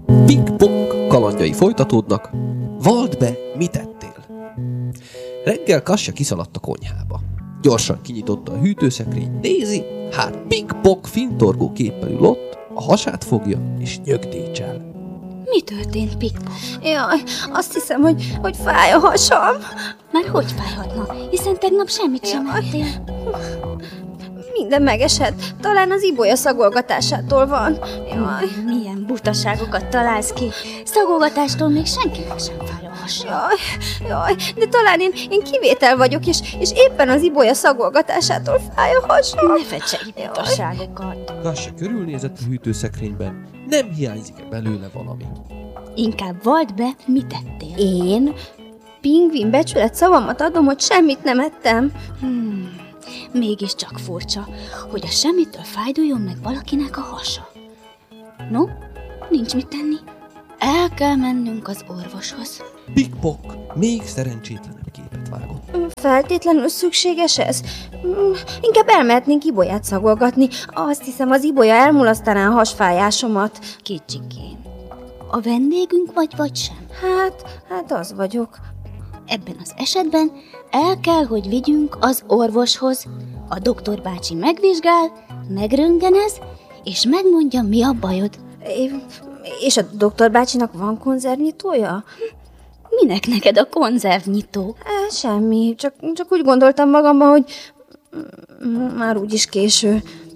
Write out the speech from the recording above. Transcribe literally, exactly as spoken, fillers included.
Ping-pong kalandjai folytatódnak. Vald be, mit tettél? Reggel Kassja kiszaladt a konyhába. Gyorsan kinyitotta a hűtőszekrényt, nézi, hát ping-pong fintorgó képpel ül ott, a hasát fogja és nyögdécsel. Mi történt, Ping-pong? Jaj, azt hiszem, hogy, hogy fáj a hasam. Már hogy fájhatna, hiszen tegnap semmit sem ettél. Minden megesett. Talán az ibolya szagolgatásától van. Jaj. Milyen butaságokat találsz ki. Szagolgatástól még senkinek sem fáj a hasa. Jaj, jaj, de talán én, én kivétel vagyok, és, és éppen az ibolya szagolgatásától fáj a hasam. Ne fecsegj butaságokat. Kassja körülnézett a hűtőszekrényben, nem hiányzik-e belőle valami. Inkább vald be, mit tettél. Én? Pingvin becsület szavamat adom, hogy semmit nem ettem. Hmm, mégiscsak furcsa, hogy a semmitől fájduljon meg valakinek a hasa. No, nincs mit tenni. El kell mennünk az orvoshoz. Ping-pong még szerencsétlenebb képet vágott. Feltétlenül szükséges ez? Mm, Inkább elmehetnénk ibolyát szagolgatni. Azt hiszem, az ibolya elmulasztaná a hasfájásomat. Kicsikém, a vendégünk vagy vagy sem? Hát, hát az vagyok. Ebben az esetben el kell, hogy vigyünk az orvoshoz. A doktor bácsi megvizsgál, megröntgenez, és megmondja, mi a bajod. É, és a doktor bácsinak van konzervnyitója? Minek neked a konzervnyitó? E, semmi, csak, csak úgy gondoltam magamban, hogy mm, már úgyis késő.